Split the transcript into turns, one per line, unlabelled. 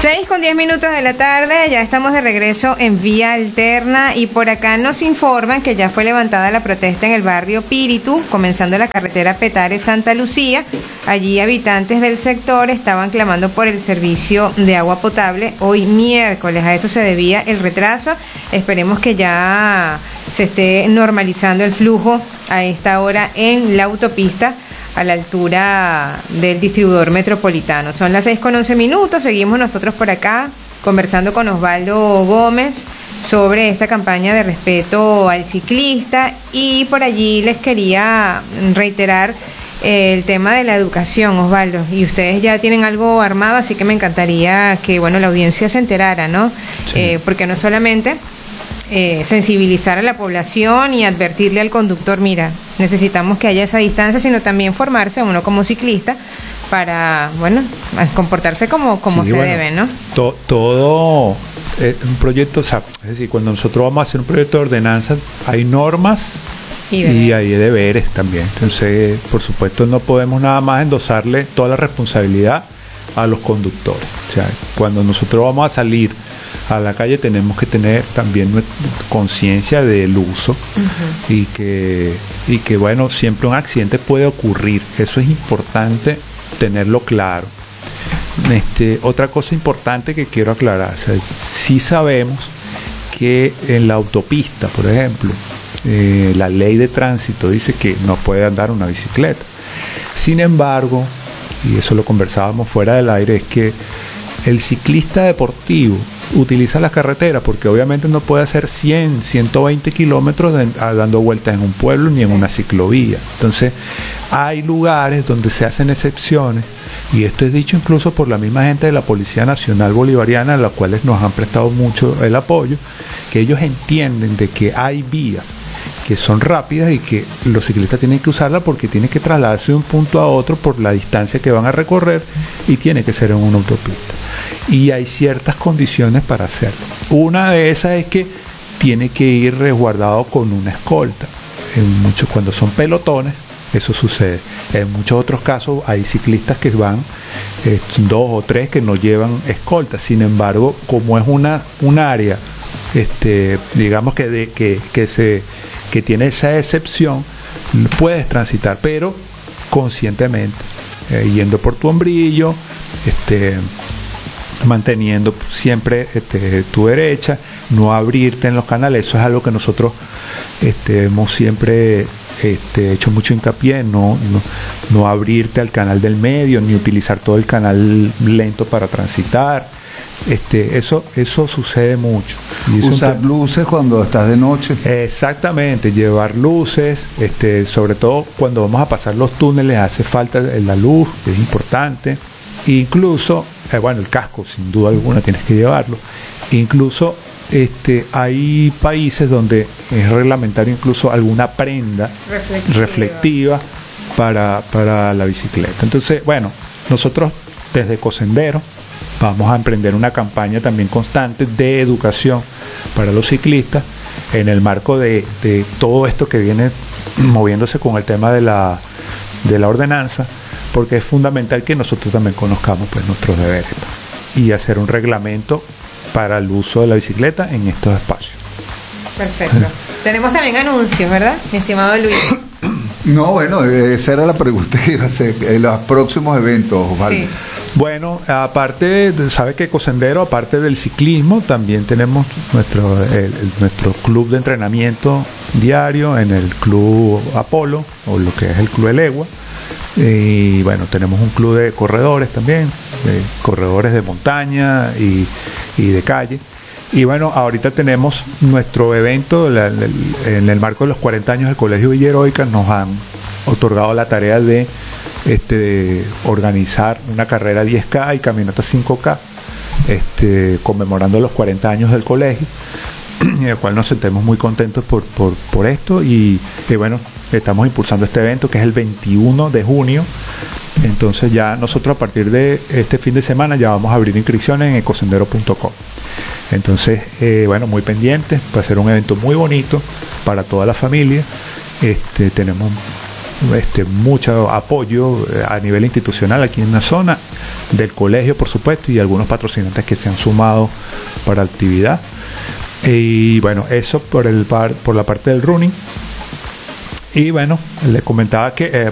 6:10 de la tarde, ya estamos de regreso en Vía Alterna y por acá nos informan que ya fue levantada la protesta en el barrio Píritu, comenzando la carretera Petare-Santa Lucía. Allí habitantes del sector estaban clamando por el servicio de agua potable hoy miércoles. A eso se debía el retraso. Esperemos que ya se esté normalizando el flujo a esta hora en la autopista a la altura del distribuidor metropolitano. Son las 6:11. Seguimos nosotros por acá conversando con Osvaldo Gómez sobre esta campaña de respeto al ciclista, y por allí les quería reiterar el tema de la educación, Osvaldo, y ustedes ya tienen algo armado, así que me encantaría que la audiencia se enterara, ¿no? Sí. Porque no solamente sensibilizar a la población y advertirle al conductor, mira, necesitamos que haya esa distancia, sino también formarse uno como ciclista para, comportarse como se debe, ¿no?
Todo un proyecto, o sea, es decir, cuando nosotros vamos a hacer un proyecto de ordenanza, hay normas y hay deberes también. Entonces, por supuesto, no podemos nada más endosarle toda la responsabilidad a los conductores. O sea, cuando nosotros vamos a salir a la calle tenemos que tener también conciencia del uso. Uh-huh. y que siempre un accidente puede ocurrir. Eso es importante tenerlo claro. Otra cosa importante que quiero aclarar, o sea, sí sabemos que en la autopista, por ejemplo, la ley de tránsito dice que no puede andar una bicicleta. Sin embargo, y eso lo conversábamos fuera del aire, es que el ciclista deportivo utiliza la carretera porque obviamente no puede hacer 100, 120 kilómetros dando vueltas en un pueblo ni en una ciclovía. Entonces hay lugares donde se hacen excepciones, y esto es dicho incluso por la misma gente de la Policía Nacional Bolivariana, a los cuales nos han prestado mucho el apoyo, que ellos entienden de que hay vías que son rápidas y que los ciclistas tienen que usarla porque tienen que trasladarse de un punto a otro por la distancia que van a recorrer, y tiene que ser en una autopista. Y hay ciertas condiciones para hacerlo. Una de esas es que tiene que ir resguardado con una escolta. Cuando son pelotones, eso sucede. En muchos otros casos hay ciclistas que van 2 o 3 que no llevan escolta. Sin embargo, como es un área, digamos que tiene esa excepción, puedes transitar, pero conscientemente, yendo por tu hombrillo, manteniendo siempre tu derecha, no abrirte en los canales. Eso es algo que nosotros hemos siempre hecho mucho hincapié, no abrirte al canal del medio, ni utilizar todo el canal lento para transitar. Eso sucede mucho.
Usar luces cuando estás de noche.
Exactamente, llevar luces, sobre todo cuando vamos a pasar los túneles hace falta la luz, es importante. Incluso, el casco sin duda alguna tienes que llevarlo. Incluso hay países donde es reglamentario incluso alguna prenda reflectiva para la bicicleta. Entonces, nosotros desde Ecosendero vamos a emprender una campaña también constante de educación para los ciclistas en el marco de todo esto que viene moviéndose con el tema de la ordenanza, porque es fundamental que nosotros también conozcamos nuestros deberes y hacer un reglamento para el uso de la bicicleta en estos espacios.
Perfecto. Tenemos también anuncios, ¿verdad, mi estimado Luis?
No, esa era la pregunta que iba a hacer, los próximos eventos, Osvaldo. Sí.
Aparte, sabe que Ecosendero, aparte del ciclismo, también tenemos nuestro club de entrenamiento diario en el Club Apolo, o lo que es el Club El Egua. Y tenemos un club de corredores también, de corredores de montaña y de calle. Y ahorita tenemos nuestro evento en el marco de los 40 años del Colegio Villa Heroica. Nos han otorgado la tarea de organizar una carrera 10K y caminata 5K, conmemorando los 40 años del colegio, en el cual nos sentimos muy contentos por esto, y estamos impulsando este evento que es el 21 de junio. Entonces ya nosotros a partir de este fin de semana ya vamos a abrir inscripciones en ecosendero.com. Entonces, muy pendientes, va a ser un evento muy bonito para toda la familia. Tenemos mucho apoyo a nivel institucional aquí en la zona, del colegio por supuesto, y algunos patrocinantes que se han sumado para la actividad. Y bueno, eso por la parte del running. Y bueno, le comentaba que